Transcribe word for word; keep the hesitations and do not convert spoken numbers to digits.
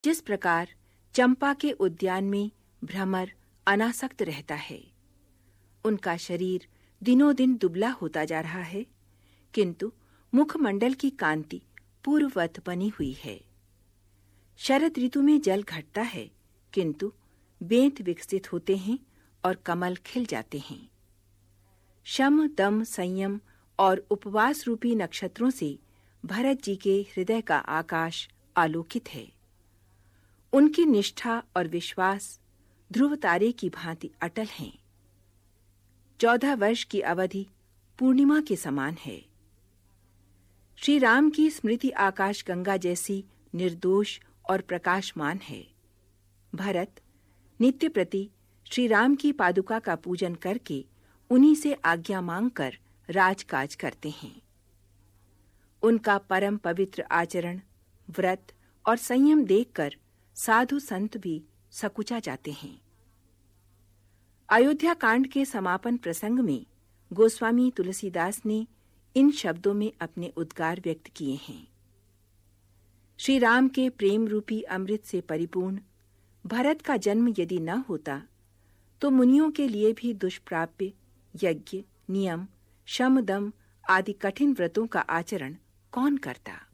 जिस प्रकार चंपा के उद्यान में भ्रमर अनासक्त रहता है, उनका शरीर दिनों दिन दुबला होता जा रहा है, किंतु मुखमंडल की कांति पूर्ववत बनी हुई है। शरद ऋतु में जल घटता है, किंतु बेंत विकसित होते हैं और कमल खिल जाते हैं। शम, दम, संयम और उपवास रूपी नक्षत्रों से भरत जी के हृदय का आकाश आलोकित है। उनकी निष्ठा और विश्वास ध्रुव तारे की भांति अटल हैं। चौदह वर्ष की अवधि पूर्णिमा के समान है। श्री राम की स्मृति आकाश गंगा जैसी निर्दोष और प्रकाशमान है। भरत नित्य प्रति श्री राम की पादुका का पूजन करके उन्हीं से आज्ञा मांगकर राजकाज करते हैं। उनका परम पवित्र आचरण, व्रत और संयम देखकर साधु संत भी सकुचा जाते हैं। अयोध्या कांड के समापन प्रसंग में गोस्वामी तुलसीदास ने इन शब्दों में अपने उद्गार व्यक्त किए हैं। श्री राम के प्रेम रूपी अमृत से परिपूर्ण भरत का जन्म यदि न होता तो मुनियों के लिए भी दुष्प्राप्य यज्ञ, नियम, शम, दम आदि कठिन व्रतों का आचरण कौन करता।